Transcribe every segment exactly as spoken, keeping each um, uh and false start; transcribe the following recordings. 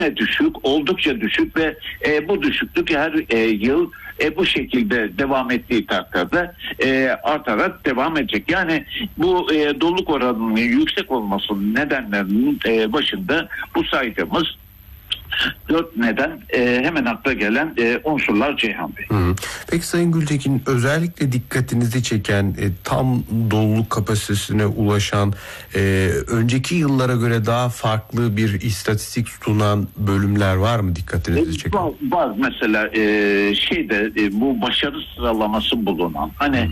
düşük, oldukça düşük ve e, bu düşüklük her e, yıl e, bu şekilde devam ettiği takdirde e, artarak devam edecek. Yani bu e, doluluk oranının yüksek olmasının nedenlerinin e, başında bu saydığımız dört neden e, hemen akla gelen e, unsurlar Ceyhan Bey. Hı. Peki Sayın Gültekin, özellikle dikkatinizi çeken e, tam doluluk kapasitesine ulaşan e, önceki yıllara göre daha farklı bir istatistik sunan bölümler var mı dikkatinizi çeken? Var, var. Mesela e, şeyde e, bu başarı sıralaması bulunan hani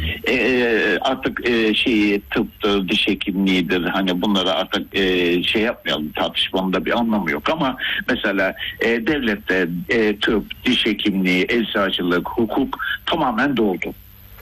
e, artık e, şeyi tıptır, diş hekimliğidir, hani bunları artık e, şey yapmayalım, tartışmanın da bir anlamı yok ama mesela E, devlette e, tıp, diş hekimliği, eczacılık, hukuk tamamen doldu.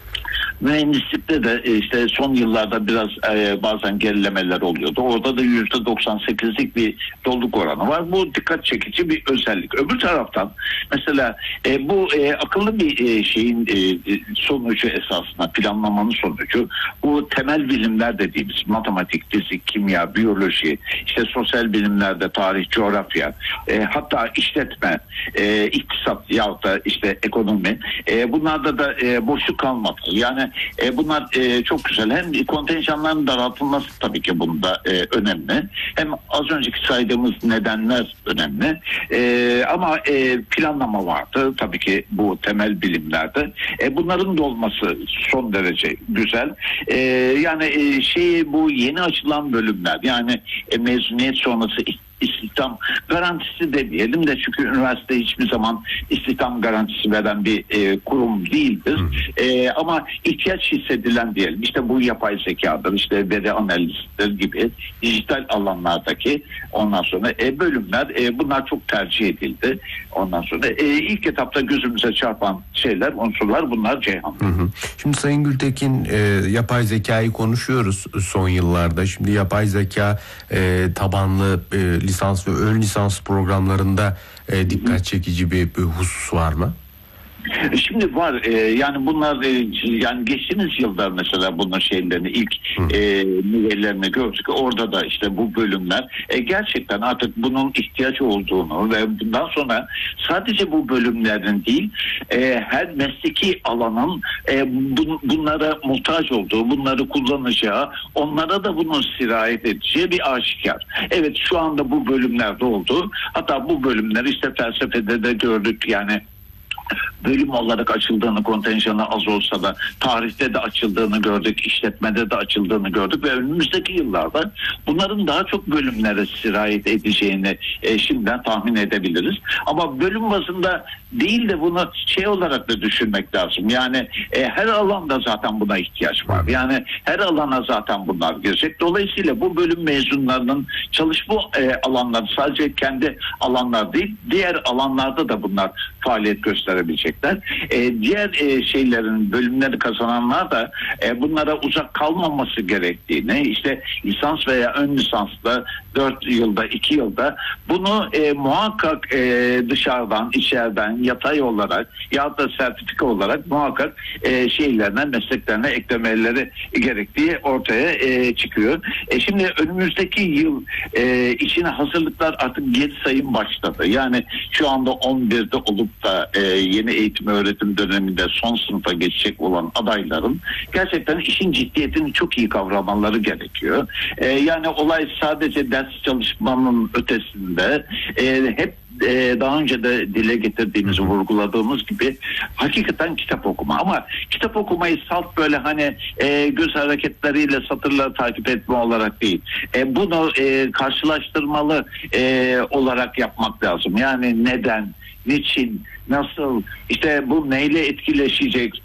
Mühendislikte de işte son yıllarda biraz e, bazen gerilemeler oluyordu. Orada da yüzde doksan sekizlik bir doluluk oranı var. Bu dikkat çekici bir özellik. Öbür taraftan mesela e, bu e, akıllı bir e, şeyin e, sonucu esasında, planlamanın sonucu bu temel bilimler dediğimiz matematik, fizik, kimya, biyoloji, işte sosyal bilimlerde tarih, coğrafya, e, hatta işletme, e, iktisat yahut da işte ekonomi, e, bunlarda da e, boşluk kalmadı. Yani e, bunlar e, çok güzel. Hem kontenjanların daraltılması tabii ki bunda e, önemli. Hem az önceki saydığımız nedenler önemli. E, ama e, planlama vardı tabii ki bu temel bilimlerde. E, bunların da olması son derece güzel. E, yani e, şey bu yeni açılan bölümler, yani e, mezuniyet sonrası istihdam garantisi de diyelim de, çünkü üniversite hiçbir zaman istihdam garantisi veren bir e, kurum değildir. E, ama ihtiyaç hissedilen diyelim, işte bu yapay zekadır, işte veri analizidir gibi dijital alanlardaki ondan sonra e, bölümler e, bunlar çok tercih edildi. Ondan sonra e, ilk etapta gözümüze çarpan şeyler, unsurlar bunlar Ceyhan. Hı hı. Şimdi Sayın Gültekin, e, yapay zekayı konuşuyoruz son yıllarda. Şimdi yapay zeka e, tabanlı e, lisans ve ön lisans programlarında e, dikkat çekici bir, bir husus var mı? Şimdi var e, yani bunlar e, yani geçtiğimiz yılda mesela bunun şeylerini ilk e, nivelerini gördük. Orada da işte bu bölümler e, gerçekten artık bunun ihtiyaç olduğunu ve bundan sonra sadece bu bölümlerin değil e, her mesleki alanın e, bun, bunlara muhtaç olduğu, bunları kullanacağı, onlara da bunun sirayet edeceği bir aşikar. Evet, şu anda bu bölümlerde oldu. Hatta bu bölümler işte felsefede de gördük, yani bölüm olarak açıldığını, kontenjanı az olsa da tarihte de açıldığını gördük, işletmede de açıldığını gördük ve önümüzdeki yıllarda bunların daha çok bölümlere sirayet edeceğini e, şimdiden tahmin edebiliriz. Ama bölüm bazında değil de bunu şey olarak da düşünmek lazım. Yani e, her alanda zaten buna ihtiyaç var. Yani her alana zaten bunlar girecek. Dolayısıyla bu bölüm mezunlarının çalışma e, alanları sadece kendi alanlar değil, diğer alanlarda da bunlar faaliyet gösterebilecekler. E, diğer e, şeylerin, bölümleri kazananlar da e, bunlara uzak kalmaması gerektiğini, işte lisans veya ön lisansla dört yılda, iki yılda bunu e, muhakkak e, dışarıdan, içeriden, yatay olarak ya da sertifika olarak muhakkak e, şeylerine, mesleklerine eklemeleri gerektiği ortaya e, çıkıyor. E, şimdi önümüzdeki yıl e, içine hazırlıklar artık geri sayım başladı. Yani şu anda on birde olup da e, yeni eğitim öğretim döneminde son sınıfa geçecek olan adayların gerçekten işin ciddiyetini çok iyi kavramaları gerekiyor. E, yani olay sadece ders çalışmanın ötesinde e, hep Ee, daha önce de dile getirdiğimiz, vurguladığımız gibi hakikaten kitap okuma. Ama kitap okumayı salt böyle hani e, göz hareketleriyle satırları takip etme olarak değil. E, bunu e, karşılaştırmalı e, olarak yapmak lazım. Yani neden, niçin, nasıl, işte bu neyle etkileşecek,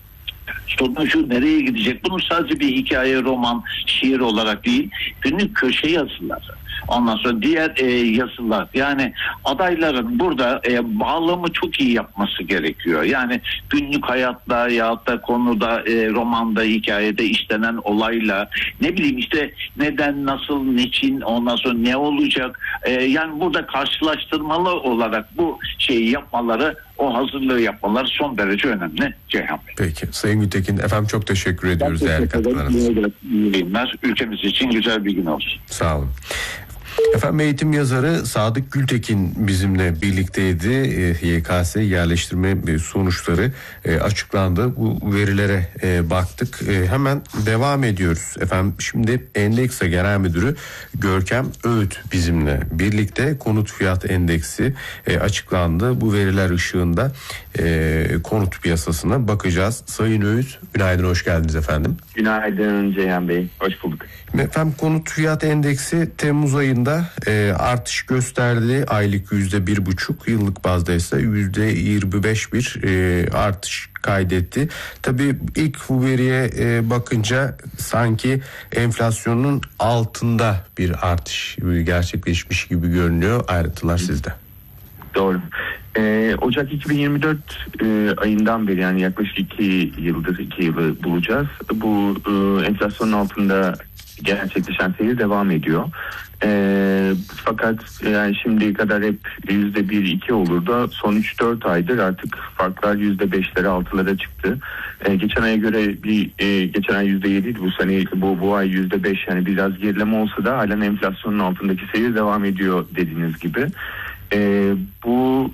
sonucu nereye gidecek? Bunu sadece bir hikaye, roman, şiir olarak değil, günlük köşe yazıları, ondan sonra diğer e, yazılar, yani adayların burada e, bağlamı çok iyi yapması gerekiyor. Yani günlük hayatla ya da konuda, e, romanda, hikayede işlenen olayla, ne bileyim işte neden, nasıl, niçin, ondan sonra ne olacak, e, yani burada karşılaştırmalı olarak bu şeyi yapmaları, o hazırlığı yapmaları son derece önemli Ceyhan Bey. Peki Sayın Gültekin, efendim çok teşekkür ediyoruz değerli katkılarınız. Ülkemiz için güzel bir gün olsun. Sağ olun. Efendim eğitim yazarı Sadık Gültekin bizimle birlikteydi. E, Y K S yerleştirme sonuçları e, açıklandı. Bu verilere e, baktık. E, hemen devam ediyoruz. Efendim şimdi Endeksa Genel Müdürü Görkem Öğüt bizimle birlikte. Konut fiyat endeksi e, açıklandı. Bu veriler ışığında e, konut piyasasına bakacağız. Sayın Öğüt, günaydın, hoş geldiniz efendim. Günaydın Ceyhan Bey, hoş bulduk. Efendim konut fiyat endeksi Temmuz ayında e, artış gösterdi. Aylık yüzde bir buçuk, yıllık bazda ise yüzde yirmi beş bir e, artış kaydetti. Tabii ilk bu veriye e, bakınca sanki enflasyonun altında bir artış gerçekleşmiş gibi görünüyor. Ayrıntılar sizde. Doğru. Ee, Ocak iki bin yirmi dört e, ayından beri, yani yaklaşık iki yıldır, iki yılı bulacağız. Bu e, enflasyonun altında gerçekleşen seyir devam ediyor. E, fakat yani şimdiye kadar hep yüzde bir iki olur da son üç dört aydır artık farklar yüzde beşlere altılara çıktı. E, geçen aya göre bir e, geçen ay yüzde yediydi, bu sene bu bu ay yüzde beş, yani biraz gerileme olsa da halen enflasyonun altındaki seyir devam ediyor dediğiniz gibi. Ee, bu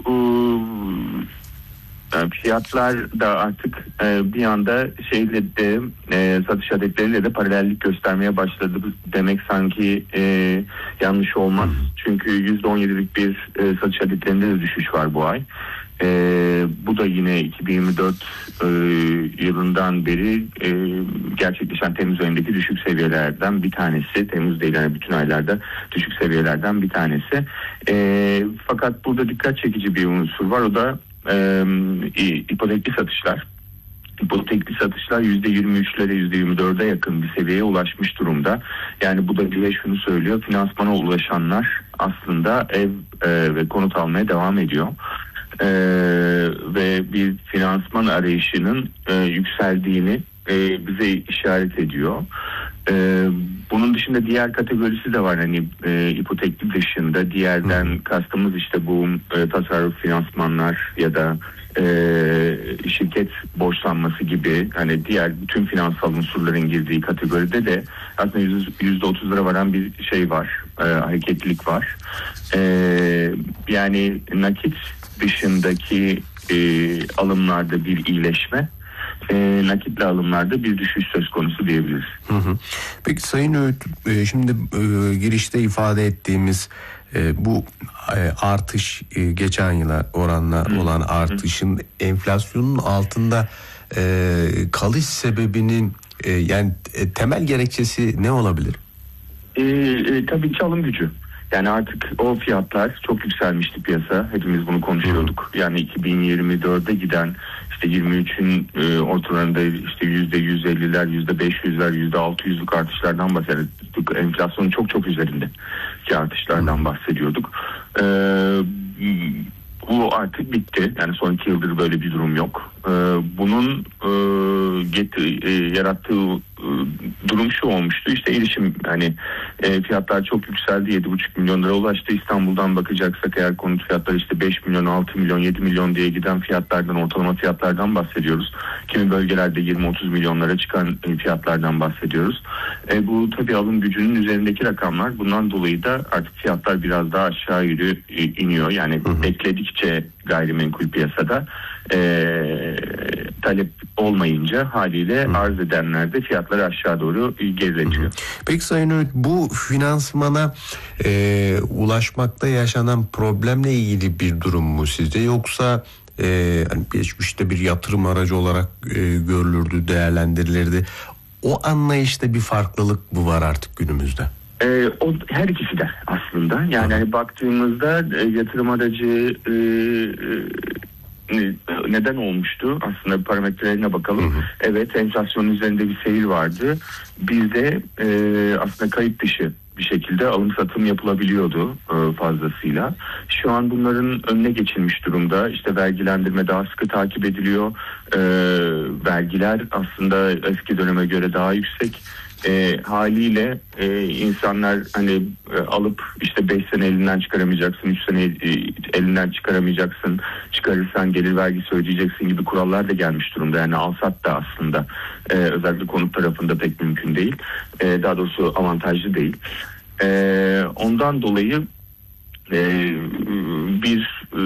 e, fiyatlar da artık e, bir anda şeyle de e, satış adetleriyle de paralellik göstermeye başladı demek sanki e, yanlış olmaz. Çünkü yüzde on yedilik bir e, satış adetlerinde de düşüş var bu ay. Ee, bu da yine iki bin yirmi dört e, yılından beri e, gerçekleşen Temmuz ayındaki düşük seviyelerden bir tanesi. Temmuz değil, yani bütün aylarda düşük seviyelerden bir tanesi. E, fakat burada dikkat çekici bir unsur var, o da e, ipotekli satışlar. İpotekli satışlar yüzde yirmi üçlere yüzde yirmi dörde yakın bir seviyeye ulaşmış durumda. Yani bu da bize şunu söylüyor: finansmana ulaşanlar aslında ev e, ve konut almaya devam ediyor. Ee, ve bir finansman arayışının e, yükseldiğini e, bize işaret ediyor. E, bunun dışında diğer kategorisi de var, hani e, ipotekli dışında diğerden hmm. kastımız işte bu e, tasarruf finansmanlar ya da e, şirket borçlanması gibi, hani diğer bütün finansal unsurların girdiği kategoride de aslında yüzde otuzlara varan bir şey var, e, hareketlilik var. E, yani nakit dışındaki e, alımlarda bir iyileşme, e, nakitle alımlarda bir düşüş söz konusu diyebiliriz. Hı hı. Peki Sayın Öğüt, e, şimdi e, girişte ifade ettiğimiz e, bu e, artış e, geçen yıla oranla hı. olan artışın hı. enflasyonun altında e, kalış sebebinin e, yani e, temel gerekçesi ne olabilir? E, e, tabii ki alım gücü. Yani artık o fiyatlar çok yükselmişti piyasa. Hepimiz bunu konuşuyorduk. Yani iki bin yirmi dörde giden işte yirmi üçün e, ortalarında işte yüzde yüz elliler, yüzde beş yüzler, yüzde altı yüzlük artışlardan bahsediyorduk. Enflasyonun çok çok üzerinde ki artışlardan bahsediyorduk. Ee, bu artık bitti. Yani son iki yıldır böyle bir durum yok. Ee, bunun e, get- e, yarattığı e, durum şu olmuştu: İşte erişim, hani e, fiyatlar çok yükseldi, yedi buçuk milyon lira ulaştı. İstanbul'dan bakacaksak eğer konut fiyatları işte beş milyon, altı milyon, yedi milyon diye giden fiyatlardan, ortalama fiyatlardan bahsediyoruz. Kimi bölgelerde yirmi otuz milyonlara çıkan fiyatlardan bahsediyoruz. E, bu tabii alım gücünün üzerindeki rakamlar. Bundan dolayı da artık fiyatlar biraz daha aşağı yürü e, iniyor. Yani hı hı. bekledikçe gayrimenkul piyasada e, talep olmayınca haliyle Hı. arz edenler de fiyatları aşağı doğru geriletiyor. Peki Sayın Öğüt, bu finansmana e, ulaşmakta yaşanan problemle ilgili bir durum mu sizce, yoksa e, hani geçmişte bir yatırım aracı olarak e, görülürdü, değerlendirilirdi, o anlayışta bir farklılık mı var artık günümüzde? Ee, o her ikisi de aslında, yani hani baktığımızda e, yatırım aracı e, e, neden olmuştu aslında, parametrelerine bakalım. Hı hı. Evet, enflasyonun üzerinde bir seyir vardı. Bir de e, aslında kayıt dışı bir şekilde alım satım yapılabiliyordu e, fazlasıyla. Şu an bunların önüne geçilmiş durumda. İşte vergilendirme daha sıkı takip ediliyor. E, vergiler aslında eski döneme göre daha yüksek. E, haliyle e, insanlar hani e, alıp işte beş sene elinden çıkaramayacaksın, üç sene e, elinden çıkaramayacaksın, çıkarırsan gelir vergisi ödeyeceksin gibi kurallar da gelmiş durumda. Yani alsat da aslında e, özellikle konut tarafında pek mümkün değil. E, daha doğrusu avantajlı değil. E, ondan dolayı e, bir